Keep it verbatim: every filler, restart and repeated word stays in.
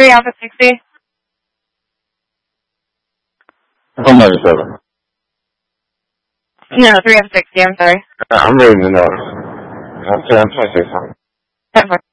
three Alpha sixty. one ninety-seven. No, three Alpha sixty, I'm sorry. I'm reading the notice. I'm twenty-six.